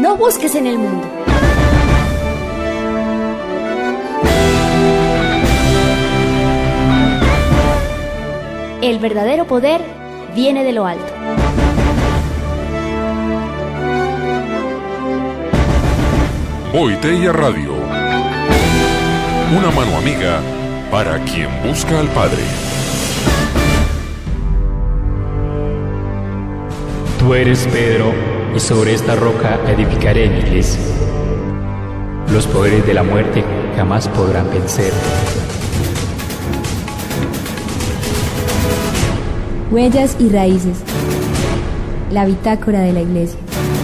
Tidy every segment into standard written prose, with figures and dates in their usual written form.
no busques en el mundo. El verdadero poder viene de lo alto. Boitella Radio, una mano amiga para quien busca al Padre. Tú eres Pedro, y sobre esta roca edificaré mi iglesia. Los poderes de la muerte jamás podrán vencer. Huellas y raíces. La bitácora de la iglesia.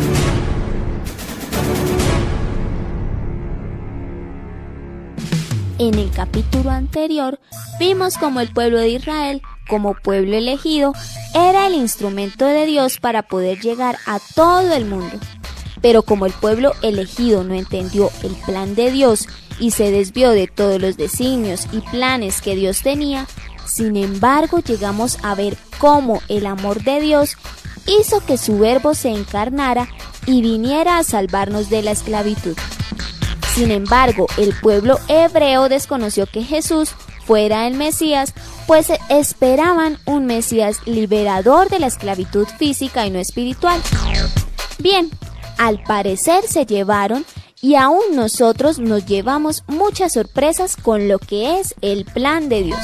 En el capítulo anterior vimos cómo el pueblo de Israel, como pueblo elegido, era el instrumento de Dios para poder llegar a todo el mundo. Pero como el pueblo elegido no entendió el plan de Dios y se desvió de todos los designios y planes que Dios tenía, sin embargo llegamos a ver cómo el amor de Dios hizo que su verbo se encarnara y viniera a salvarnos de la esclavitud. Sin embargo, el pueblo hebreo desconoció que Jesús fuera el Mesías, pues esperaban un Mesías liberador de la esclavitud física y no espiritual. Bien, al parecer se llevaron y aún nosotros nos llevamos muchas sorpresas con lo que es el plan de Dios.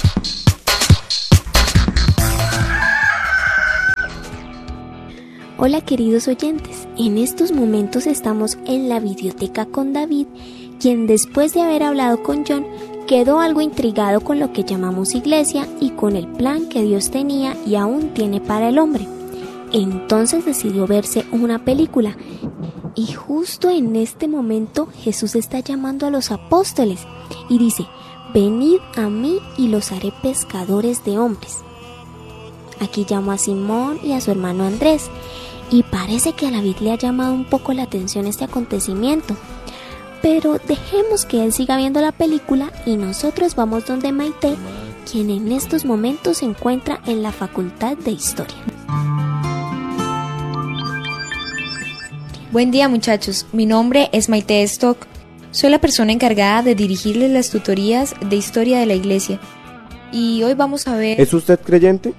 Hola queridos oyentes, en estos momentos estamos en la videoteca con David, quien después de haber hablado con John, quedó algo intrigado con lo que llamamos iglesia y con el plan que Dios tenía y aún tiene para el hombre. Entonces decidió verse una película y justo en este momento Jesús está llamando a los apóstoles y dice: venid a mí y los haré pescadores de hombres. Aquí llamó a Simón y a su hermano Andrés. Y parece que a David le ha llamado un poco la atención este acontecimiento. Pero dejemos que él siga viendo la película y nosotros vamos donde Maite, quien en estos momentos se encuentra en la Facultad de Historia. Buen día muchachos, mi nombre es Maite Stock. Soy la persona encargada de dirigirles las tutorías de Historia de la Iglesia. Y hoy vamos a ver... ¿Es usted creyente?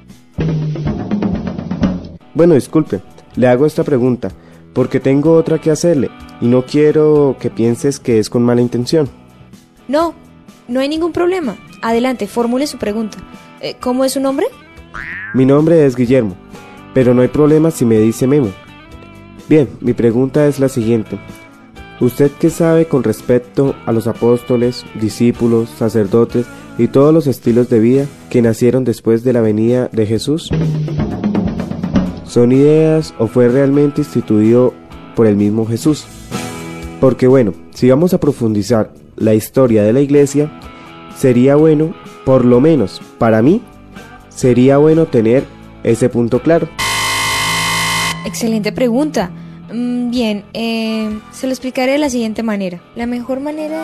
Bueno, disculpe. Le hago esta pregunta porque tengo otra que hacerle y no quiero que pienses que es con mala intención. No hay ningún problema. Adelante, formule su pregunta. ¿Cómo es su nombre? Mi nombre es Guillermo, pero no hay problema si me dice Memo. Bien, mi pregunta es la siguiente. ¿Usted qué sabe con respecto a los apóstoles, discípulos, sacerdotes y todos los estilos de vida que nacieron después de la venida de Jesús? ¿Son ideas o fue realmente instituido por el mismo Jesús? Porque bueno, si vamos a profundizar la historia de la iglesia, sería bueno, por lo menos para mí, sería bueno tener ese punto claro. Excelente pregunta. Bien, se lo explicaré de la siguiente manera. La mejor manera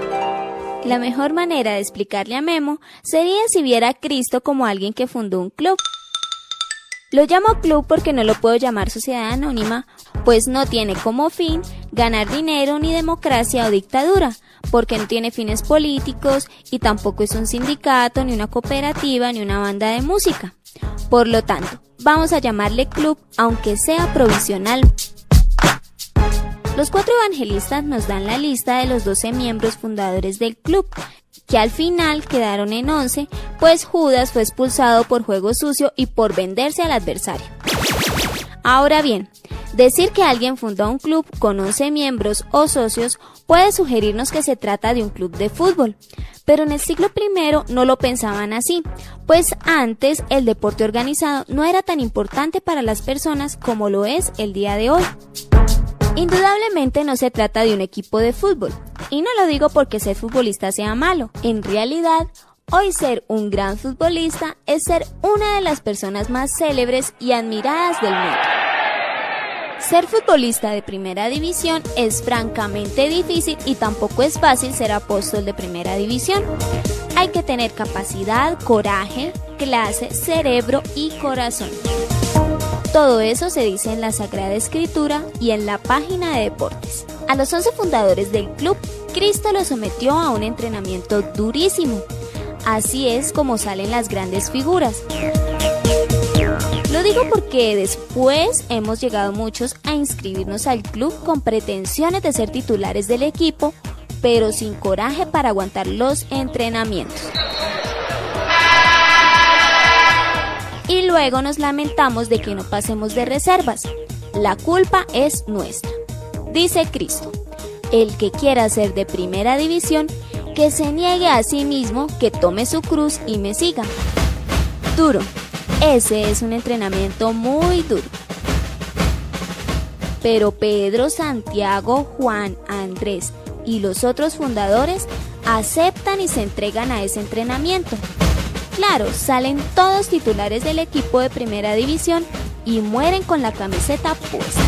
de explicarle a Memo sería si viera a Cristo como alguien que fundó un club. Lo llamo club porque no lo puedo llamar sociedad anónima, pues no tiene como fin ganar dinero ni democracia o dictadura, porque no tiene fines políticos y tampoco es un sindicato, ni una cooperativa, ni una banda de música. Por lo tanto, vamos a llamarle club aunque sea provisional. Los 4 evangelistas nos dan la lista de los 12 miembros fundadores del club, que al final quedaron en 11, pues Judas fue expulsado por juego sucio y por venderse al adversario. Ahora bien, decir que alguien fundó un club con 11 miembros o socios puede sugerirnos que se trata de un club de fútbol, pero en el siglo I no lo pensaban así, pues antes el deporte organizado no era tan importante para las personas como lo es el día de hoy. Indudablemente no se trata de un equipo de fútbol, y no lo digo porque ser futbolista sea malo. En realidad, hoy ser un gran futbolista es ser una de las personas más célebres y admiradas del mundo. Ser futbolista de primera división es francamente difícil y tampoco es fácil ser apóstol de primera división. Hay que tener capacidad, coraje, clase, cerebro y corazón. Todo eso se dice en la Sagrada Escritura y en la página de deportes. A los 11 fundadores del club, Cristo los sometió a un entrenamiento durísimo. Así es como salen las grandes figuras. Lo digo porque después hemos llegado muchos a inscribirnos al club con pretensiones de ser titulares del equipo, pero sin coraje para aguantar los entrenamientos. Y luego nos lamentamos de que no pasemos de reservas. La culpa es nuestra. Dice Cristo: el que quiera ser de primera división, que se niegue a sí mismo, que tome su cruz y me siga. Duro. Ese es un entrenamiento muy duro. Pero Pedro, Santiago, Juan, Andrés y los otros fundadores aceptan y se entregan a ese entrenamiento. Claro, salen todos titulares del equipo de primera división y mueren con la camiseta puesta.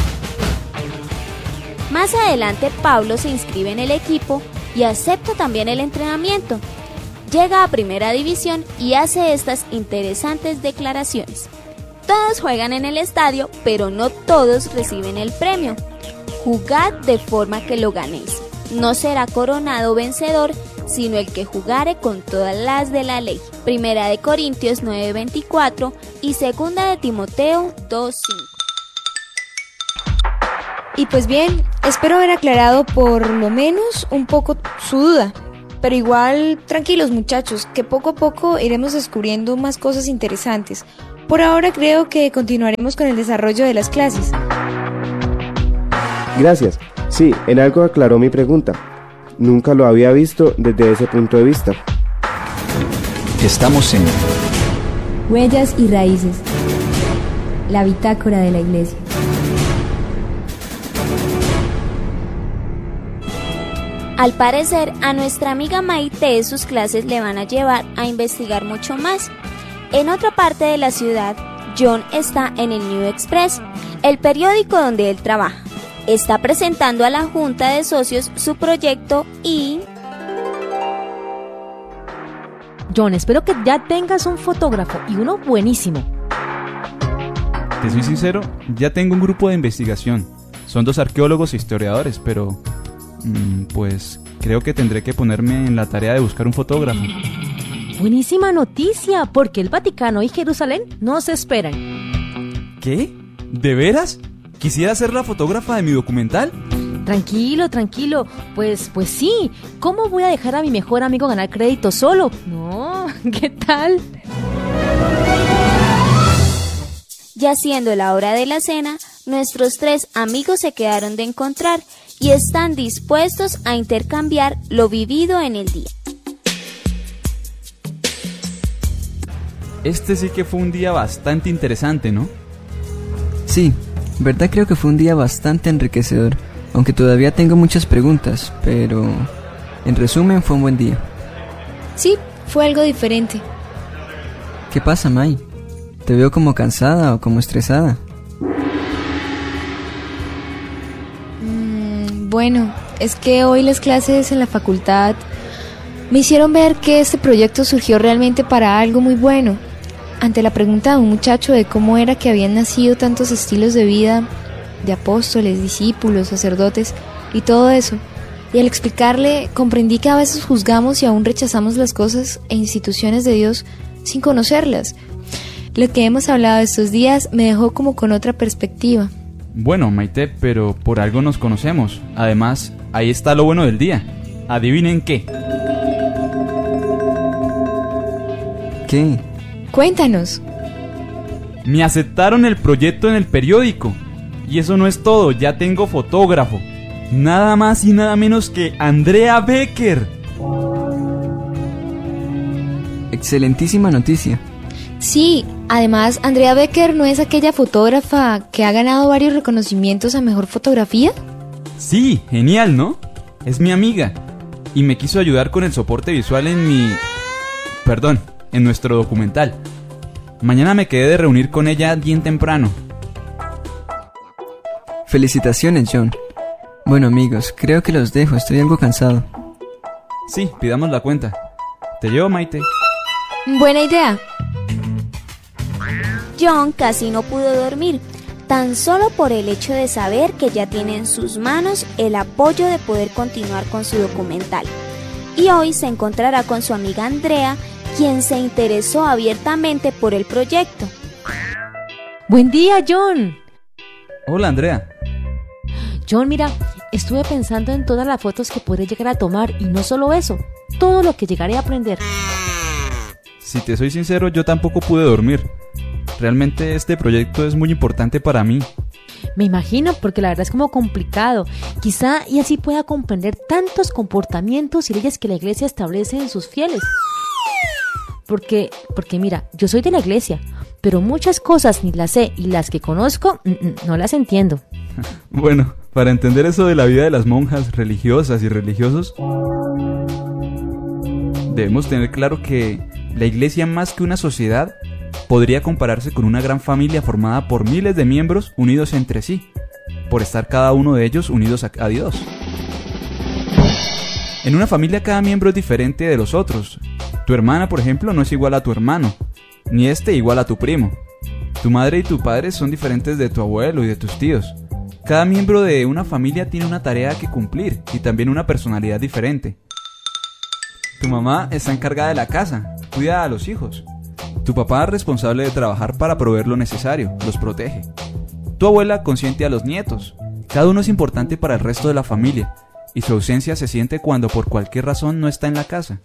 Más adelante Pablo se inscribe en el equipo y acepta también el entrenamiento. Llega a primera división y hace estas interesantes declaraciones. Todos juegan en el estadio, pero no todos reciben el premio. Jugad de forma que lo ganéis. No será coronado vencedor, sino el que jugare con todas las de la ley. Primera de Corintios 9:24 y segunda de Timoteo 2:5. Y pues bien, espero haber aclarado por lo menos un poco su duda. Pero igual, tranquilos muchachos, que poco a poco iremos descubriendo más cosas interesantes. Por ahora creo que continuaremos con el desarrollo de las clases. Gracias. Sí, en algo aclaró mi pregunta. Nunca lo había visto desde ese punto de vista. Estamos en Huellas y raíces. La bitácora de la iglesia. Al parecer, a nuestra amiga Maite sus clases le van a llevar a investigar mucho más. En otra parte de la ciudad, John está en el New Express, el periódico donde él trabaja. Está presentando a la junta de socios su proyecto y... John, espero que ya tengas un fotógrafo y uno buenísimo. Te soy sincero, ya tengo un grupo de investigación. Son 2 arqueólogos e historiadores, pero... pues creo que tendré que ponerme en la tarea de buscar un fotógrafo. Buenísima noticia, porque el Vaticano y Jerusalén no se esperan. ¿Qué? ¿De veras? ¿Quisiera ser la fotógrafa de mi documental? Tranquilo, pues sí. ¿Cómo voy a dejar a mi mejor amigo ganar crédito solo? No, ¿qué tal? Ya siendo la hora de la cena, nuestros 3 amigos se quedaron de encontrar y están dispuestos a intercambiar lo vivido en el día. Este sí que fue un día bastante interesante, ¿no? Sí, verdad creo que fue un día bastante enriquecedor, aunque todavía tengo muchas preguntas, pero en resumen fue un buen día. Sí, fue algo diferente. ¿Qué pasa, Mai? ¿Te veo como cansada o como estresada? Bueno, es que hoy las clases en la facultad me hicieron ver que este proyecto surgió realmente para algo muy bueno. Ante la pregunta de un muchacho de cómo era que habían nacido tantos estilos de vida, de apóstoles, discípulos, sacerdotes y todo eso, y al explicarle comprendí que a veces juzgamos y aún rechazamos las cosas e instituciones de Dios sin conocerlas. Lo que hemos hablado estos días me dejó como con otra perspectiva. Bueno, Maite, pero por algo nos conocemos. Además, ahí está lo bueno del día. ¿Adivinen qué? ¿Qué? Cuéntanos. Me aceptaron el proyecto en el periódico. Y eso no es todo, ya tengo fotógrafo. Nada más y nada menos que Andrea Becker. Excelentísima noticia. Sí, además, Andrea Becker no es aquella fotógrafa que ha ganado varios reconocimientos a mejor fotografía. Sí, genial, ¿no? Es mi amiga y me quiso ayudar con el soporte visual en nuestro documental. Mañana me quedé de reunir con ella bien temprano. Felicitaciones, John. Bueno, amigos, creo que los dejo, estoy algo cansado. Sí, pidamos la cuenta. ¿Te llevo, Maite? Buena idea. John casi no pudo dormir tan solo por el hecho de saber que ya tiene en sus manos el apoyo de poder continuar con su documental. Y hoy se encontrará con su amiga Andrea, quien se interesó abiertamente por el proyecto. Buen día, John. Hola, Andrea. John, mira, estuve pensando en todas las fotos que podré llegar a tomar y no solo eso, todo lo que llegaré a aprender. Si te soy sincero, yo tampoco pude dormir. Realmente este proyecto es muy importante para mí. Me imagino, porque la verdad es como complicado. Quizá y así pueda comprender tantos comportamientos y leyes que la iglesia establece en sus fieles. Porque mira, yo soy de la iglesia, pero muchas cosas ni las sé y las que conozco no las entiendo. Bueno, para entender eso de la vida de las monjas religiosas y religiosos, debemos tener claro que la iglesia, más que una sociedad, podría compararse con una gran familia formada por miles de miembros unidos entre sí, por estar cada uno de ellos unidos a Dios. En una familia cada miembro es diferente de los otros. Tu hermana, por ejemplo, no es igual a tu hermano, ni igual a tu primo. Tu madre y tu padre son diferentes de tu abuelo y de tus tíos. Cada miembro de una familia tiene una tarea que cumplir y también una personalidad diferente. Tu mamá está encargada de la casa, cuida a los hijos. Tu papá es responsable de trabajar para proveer lo necesario, los protege. Tu abuela consiente a los nietos. Cada uno es importante para el resto de la familia, y su ausencia se siente cuando por cualquier razón no está en la casa.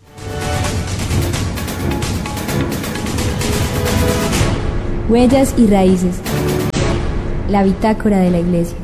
Huellas y raíces. La bitácora de la iglesia.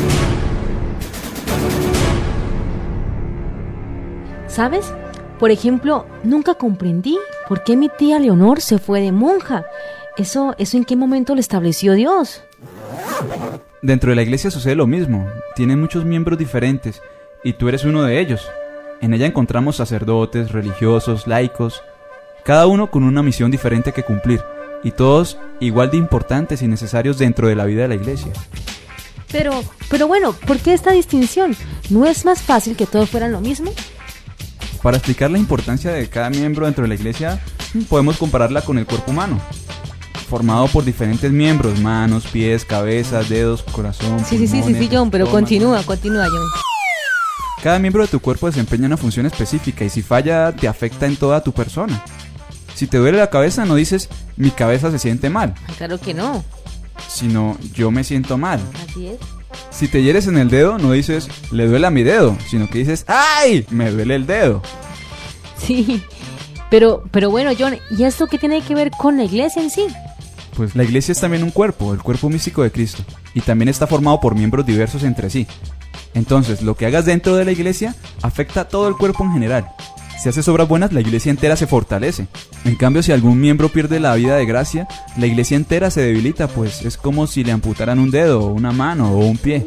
¿Sabes? Por ejemplo, nunca comprendí por qué mi tía Leonor se fue de monja. ¿Eso en qué momento lo estableció Dios? Dentro de la iglesia sucede lo mismo. Tienen muchos miembros diferentes y tú eres uno de ellos. En ella encontramos sacerdotes, religiosos, laicos, cada uno con una misión diferente que cumplir, y todos igual de importantes y necesarios dentro de la vida de la iglesia. Pero bueno, ¿por qué esta distinción? ¿No es más fácil que todos fueran lo mismo? Para explicar la importancia de cada miembro dentro de la iglesia, podemos compararla con el cuerpo humano, formado por diferentes miembros: manos, pies, cabezas, dedos, corazón, Sí, pulmones, John, pero estómago. continúa, John. Cada miembro de tu cuerpo desempeña una función específica y si falla, te afecta en toda tu persona. Si te duele la cabeza, no dices mi cabeza se siente mal, Claro que no. sino yo me siento mal. Así es. Si te hieres en el dedo, no dices le duele a mi dedo, sino que dices ¡ay! Me duele el dedo. Sí. Pero bueno, John, ¿y esto qué tiene que ver con la iglesia en sí? Pues la iglesia es también un cuerpo, el cuerpo místico de Cristo, y también está formado por miembros diversos entre sí. Entonces, lo que hagas dentro de la iglesia afecta a todo el cuerpo en general. Si haces obras buenas, la iglesia entera se fortalece. En cambio, si algún miembro pierde la vida de gracia, la iglesia entera se debilita, pues es como si le amputaran un dedo, una mano o un pie.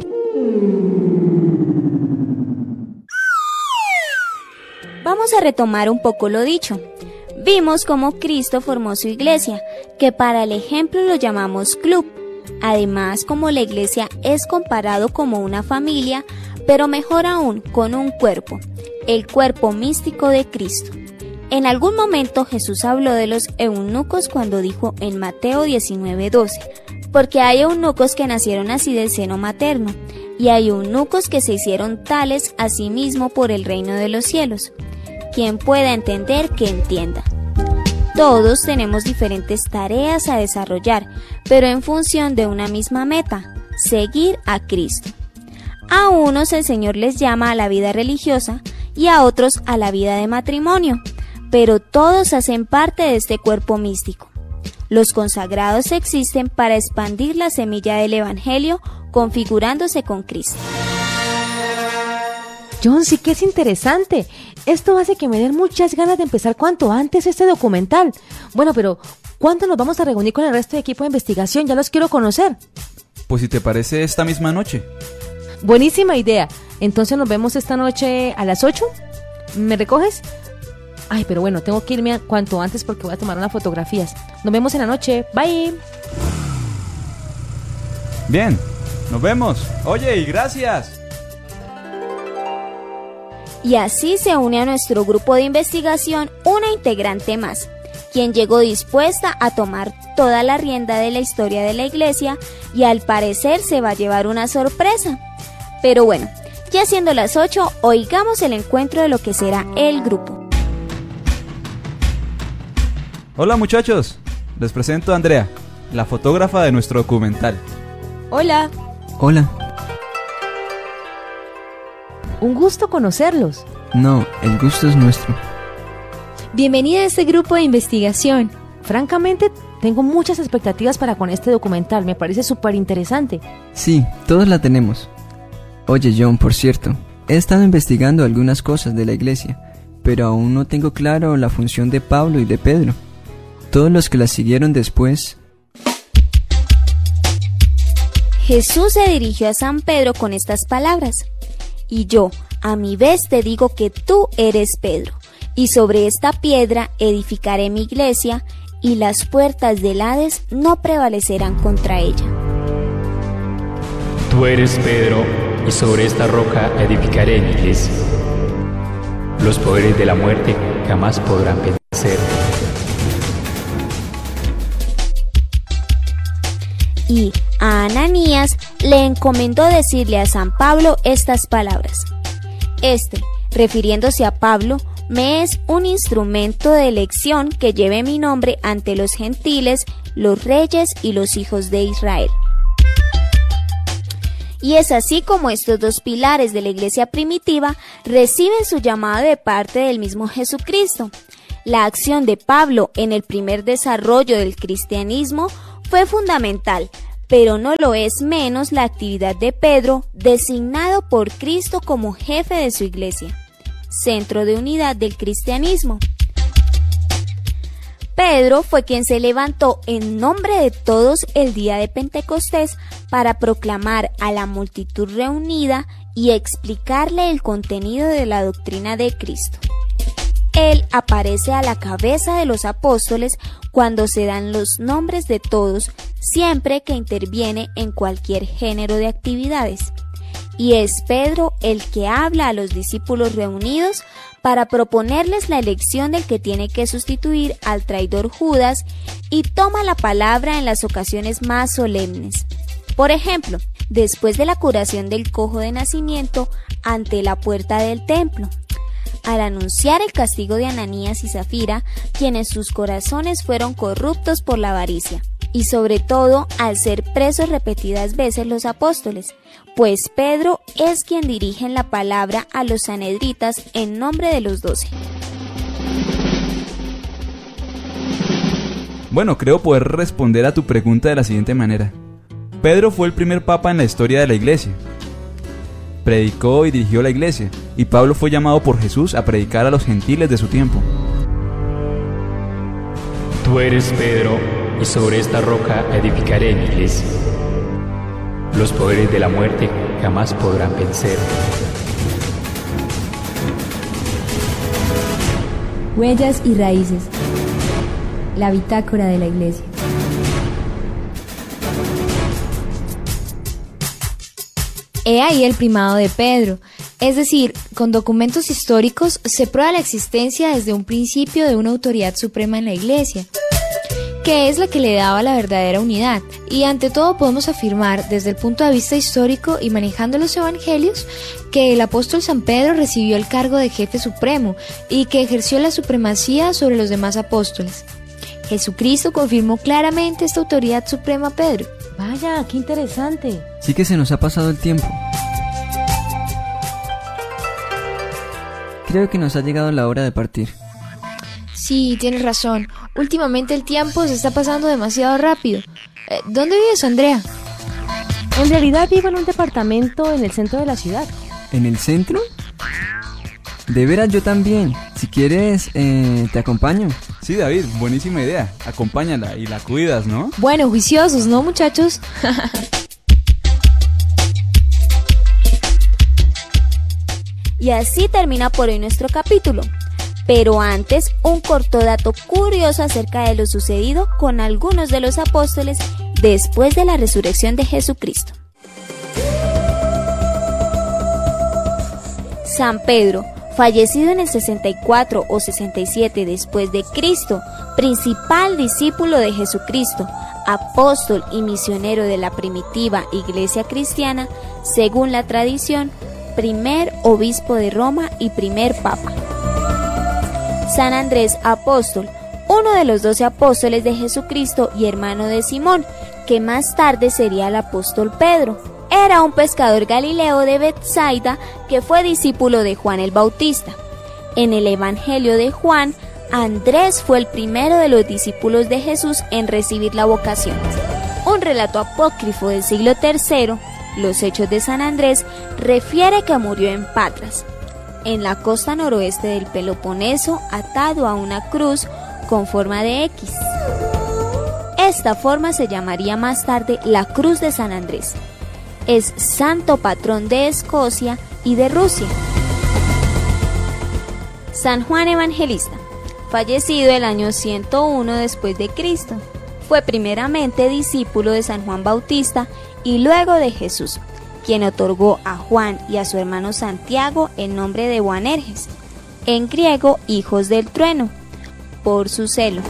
Vamos a retomar un poco lo dicho. Vimos cómo Cristo formó su iglesia, que para el ejemplo lo llamamos club. Además, como la iglesia es comparado como una familia, pero mejor aún con un cuerpo, el cuerpo místico de Cristo. En algún momento Jesús habló de los eunucos cuando dijo en Mateo 19:12, porque hay eunucos que nacieron así del seno materno, y hay eunucos que se hicieron tales a sí mismo por el reino de los cielos. Quien pueda entender, que entienda. Todos tenemos diferentes tareas a desarrollar, pero en función de una misma meta: seguir a Cristo. A unos el Señor les llama a la vida religiosa y a otros a la vida de matrimonio, pero todos hacen parte de este cuerpo místico. Los consagrados existen para expandir la semilla del Evangelio, configurándose con Cristo. John, sí que es interesante. Esto hace que me den muchas ganas de empezar cuanto antes este documental. Bueno, pero ¿cuándo nos vamos a reunir con el resto de equipo de investigación? Ya los quiero conocer. Pues si te parece, esta misma noche. Buenísima idea. Entonces nos vemos esta noche a las 8. ¿Me recoges? Ay, pero bueno, tengo que irme cuanto antes porque voy a tomar unas fotografías. Nos vemos en la noche. Bye. Bien, nos vemos. Oye, y gracias. Y así se une a nuestro grupo de investigación una integrante más. quien llegó dispuesta a tomar toda la rienda de la historia de la iglesia y al parecer se va a llevar una sorpresa. Pero bueno, ya siendo las 8, oigamos el encuentro de lo que será el grupo. Hola muchachos, les presento a Andrea, la fotógrafa de nuestro documental. Hola. Hola. Un gusto conocerlos. No, el gusto es nuestro. Bienvenida a este grupo de investigación. Francamente, tengo muchas expectativas para con este documental. Me parece súper interesante. Sí, todos la tenemos. Oye John, por cierto, he estado investigando algunas cosas de la iglesia, pero aún no tengo claro la función de Pablo y de Pedro. Todos los que la siguieron después. Jesús se dirigió a San Pedro con estas palabras: y yo, a mi vez, te digo que tú eres Pedro, y sobre esta piedra edificaré mi iglesia, y las puertas del Hades no prevalecerán contra ella. Tú eres Pedro, y sobre esta roca edificaré mi iglesia. Los poderes de la muerte jamás podrán vencer. Y a Ananías le encomendó decirle a San Pablo estas palabras: refiriéndose a Pablo, me es un instrumento de elección que lleve mi nombre ante los gentiles, los reyes y los hijos de Israel. Y es así como estos dos pilares de la iglesia primitiva reciben su llamado de parte del mismo Jesucristo. La acción de Pablo en el primer desarrollo del cristianismo fue fundamental, pero no lo es menos la actividad de Pedro, designado por Cristo como jefe de su iglesia, centro de unidad del cristianismo. Pedro fue quien se levantó en nombre de todos el día de Pentecostés para proclamar a la multitud reunida y explicarle el contenido de la doctrina de Cristo. Él aparece a la cabeza de los apóstoles cuando se dan los nombres de todos, siempre que interviene en cualquier género de actividades. Y es Pedro el que habla a los discípulos reunidos para proponerles la elección del que tiene que sustituir al traidor Judas, y toma la palabra en las ocasiones más solemnes. Por ejemplo, después de la curación del cojo de nacimiento ante la puerta del templo, al anunciar el castigo de Ananías y Zafira, quienes sus corazones fueron corruptos por la avaricia, y sobre todo al ser presos repetidas veces los apóstoles, pues Pedro es quien dirige la palabra a los sanhedritas en nombre de los 12. Bueno, creo poder responder a tu pregunta de la siguiente manera. Pedro fue el primer papa en la historia de la iglesia. Predicó y dirigió la iglesia, y Pablo fue llamado por Jesús a predicar a los gentiles de su tiempo. Tú eres Pedro, y sobre esta roca edificaré mi iglesia. Los poderes de la muerte jamás podrán vencer. Huellas y raíces. La bitácora de la iglesia. He ahí el primado de Pedro, es decir, con documentos históricos se prueba la existencia desde un principio de una autoridad suprema en la iglesia, que es la que le daba la verdadera unidad, y ante todo podemos afirmar desde el punto de vista histórico y manejando los evangelios que el apóstol San Pedro recibió el cargo de jefe supremo y que ejerció la supremacía sobre los demás apóstoles. Jesucristo confirmó claramente esta autoridad suprema a Pedro. Vaya, qué interesante. Sí que se nos ha pasado el tiempo. Creo que nos ha llegado la hora de partir. Sí, tienes razón. Últimamente el tiempo se está pasando demasiado rápido. ¿Dónde vives, Andrea? En realidad vivo en un departamento en el centro de la ciudad. ¿En el centro? De veras, yo también. Si quieres, te acompaño. Sí, David, buenísima idea. Acompáñala y la cuidas, ¿no? Bueno, juiciosos, ¿no, muchachos? Y así termina por hoy nuestro capítulo. Pero antes, un corto dato curioso acerca de lo sucedido con algunos de los apóstoles después de la resurrección de Jesucristo. San Pedro, fallecido en el 64 o 67 después de Cristo, principal discípulo de Jesucristo, apóstol y misionero de la primitiva iglesia cristiana, según la tradición, primer obispo de Roma y primer papa. San Andrés apóstol, uno de los 12 apóstoles de Jesucristo y hermano de Simón, que más tarde sería el apóstol Pedro. Era un pescador galileo de Betsaida que fue discípulo de Juan el Bautista. En el Evangelio de Juan, Andrés fue el primero de los discípulos de Jesús en recibir la vocación. Un relato apócrifo del siglo III, Los Hechos de San Andrés, refiere que murió en Patras, en la costa noroeste del Peloponeso, atado a una cruz con forma de X. Esta forma se llamaría más tarde la Cruz de San Andrés. Es santo patrón de Escocia y de Rusia. San Juan Evangelista, fallecido el año 101 después de Cristo, fue primeramente discípulo de San Juan Bautista y luego de Jesús, quien otorgó a Juan y a su hermano Santiago el nombre de Boanerges, en griego hijos del trueno, por su celo.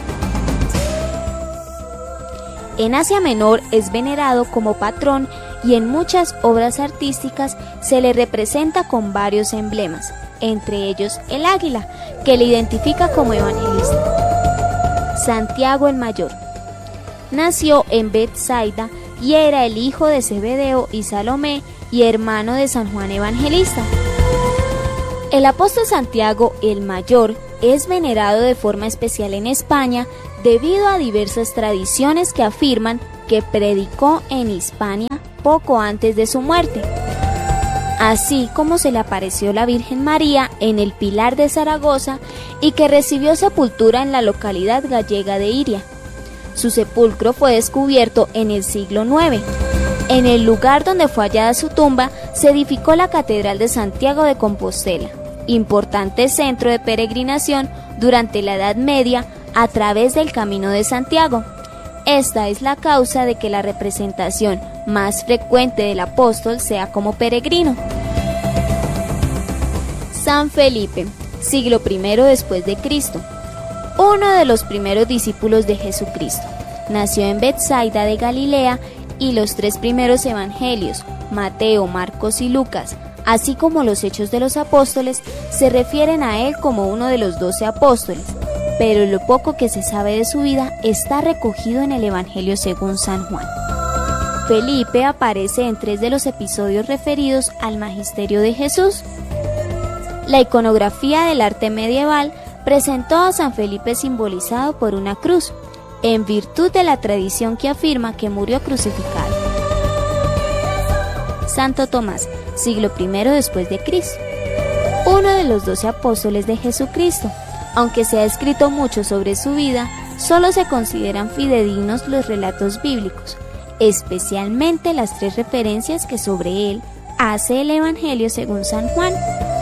En Asia Menor es venerado como patrón y en muchas obras artísticas se le representa con varios emblemas, entre ellos el águila, que le identifica como evangelista. Santiago el Mayor nació en Betsaida y era el hijo de Zebedeo y Salomé y hermano de San Juan Evangelista. El apóstol Santiago el Mayor es venerado de forma especial en España debido a diversas tradiciones que afirman que predicó en Hispania poco antes de su muerte, así como se le apareció la Virgen María en el Pilar de Zaragoza y que recibió sepultura en la localidad gallega de Iria. Su sepulcro fue descubierto en el siglo IX. En el lugar donde fue hallada su tumba se edificó la Catedral de Santiago de Compostela, importante centro de peregrinación durante la Edad Media a través del Camino de Santiago. Esta es la causa de que la representación más frecuente del apóstol sea como peregrino. San Felipe, siglo I después de Cristo, uno de los primeros discípulos de Jesucristo, nació en Betsaida de Galilea y los 3 primeros evangelios, Mateo, Marcos y Lucas, así como los Hechos de los Apóstoles, se refieren a él como uno de los 12 apóstoles, pero lo poco que se sabe de su vida está recogido en el Evangelio según San Juan. Felipe aparece en 3 de los episodios referidos al magisterio de Jesús. La iconografía del arte medieval presentó a San Felipe simbolizado por una cruz, en virtud de la tradición que afirma que murió crucificado. Santo Tomás, siglo I después de Cristo, uno de los 12 apóstoles de Jesucristo. Aunque se ha escrito mucho sobre su vida, solo se consideran fidedignos los relatos bíblicos, especialmente las 3 referencias que sobre él hace el Evangelio según San Juan.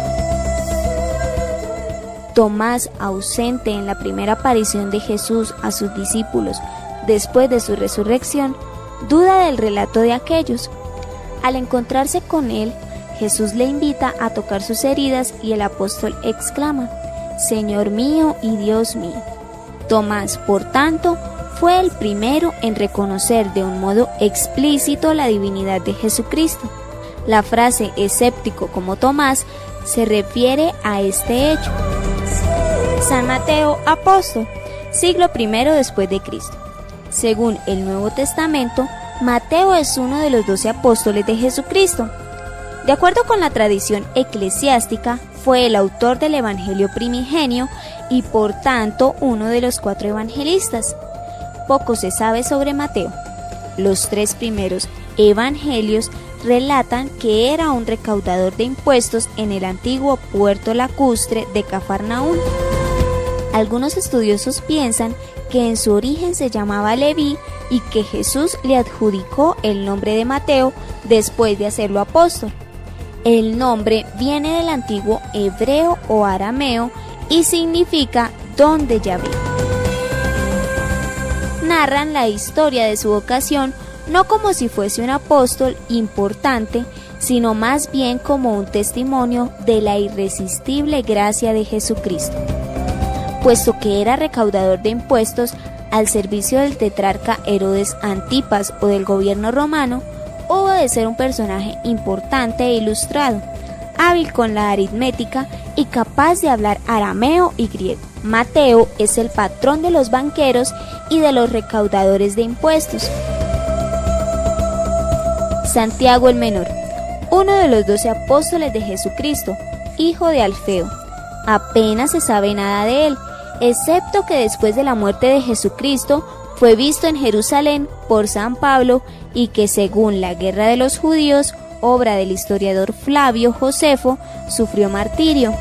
Tomás, ausente en la primera aparición de Jesús a sus discípulos después de su resurrección, duda del relato de aquellos. Al encontrarse con él, Jesús le invita a tocar sus heridas y el apóstol exclama: Señor mío y Dios mío. Tomás, por tanto, fue el primero en reconocer de un modo explícito la divinidad de Jesucristo. La frase escéptico como Tomás se refiere a este hecho. San Mateo, apóstol, siglo I después de Cristo. Según el Nuevo Testamento, Mateo es uno de los 12 apóstoles de Jesucristo. De acuerdo con la tradición eclesiástica, fue el autor del Evangelio primigenio y por tanto uno de los 4 evangelistas. Poco se sabe sobre Mateo. Los 3 primeros evangelios relatan que era un recaudador de impuestos en el antiguo puerto lacustre de Cafarnaún. Algunos estudiosos piensan que en su origen se llamaba Leví y que Jesús le adjudicó el nombre de Mateo después de hacerlo apóstol. El nombre viene del antiguo hebreo o arameo y significa don de Yahvé. Narran la historia de su vocación no como si fuese un apóstol importante, sino más bien como un testimonio de la irresistible gracia de Jesucristo. puesto que era recaudador de impuestos al servicio del tetrarca Herodes Antipas o del gobierno romano, hubo de ser un personaje importante e ilustrado, hábil con la aritmética y capaz de hablar arameo y griego. Mateo es el patrón de los banqueros y de los recaudadores de impuestos. Santiago el Menor, uno de los 12 apóstoles de Jesucristo, hijo de Alfeo. Apenas se sabe nada de él, excepto que después de la muerte de Jesucristo fue visto en Jerusalén por San Pablo y que según la Guerra de los Judíos, obra del historiador Flavio Josefo, sufrió martirio.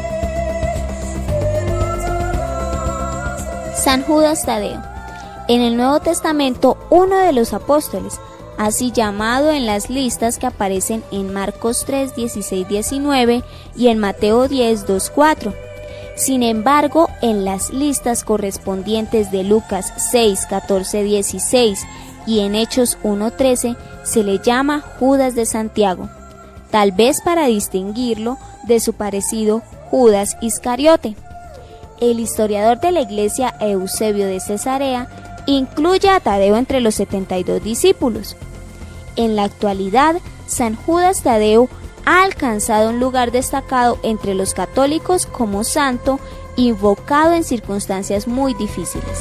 San Judas Tadeo, en el Nuevo Testamento uno de los apóstoles, así llamado en las listas que aparecen en Marcos 3, 16, 19 y en Mateo 10, 2, 4. Sin embargo, en las listas correspondientes de Lucas 6, 14, 16 y en Hechos 1, 13 se le llama Judas de Santiago, tal vez para distinguirlo de su parecido Judas Iscariote. El historiador de la Iglesia Eusebio de Cesarea incluye a Tadeo entre los 72 discípulos. En la actualidad, San Judas Tadeo ha alcanzado un lugar destacado entre los católicos como santo, invocado en circunstancias muy difíciles.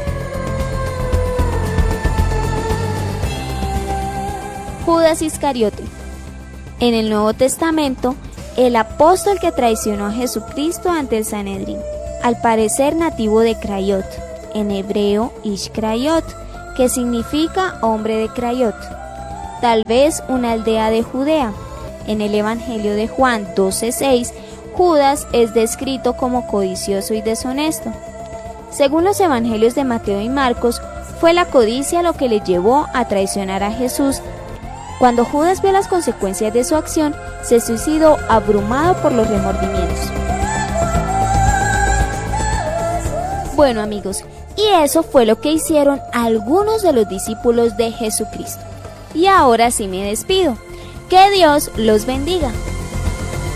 Judas Iscariote. En el Nuevo Testamento, el apóstol que traicionó a Jesucristo ante el Sanedrín, al parecer nativo de Craiot, en hebreo Ish Craiot, que significa hombre de Craiot, tal vez una aldea de Judea. En el Evangelio de Juan 12:6, Judas es descrito como codicioso y deshonesto. Según los Evangelios de Mateo y Marcos, fue la codicia lo que le llevó a traicionar a Jesús. Cuando Judas vio las consecuencias de su acción, se suicidó abrumado por los remordimientos. Bueno, amigos, y eso fue lo que hicieron algunos de los discípulos de Jesucristo. Y ahora sí me despido. Que Dios los bendiga.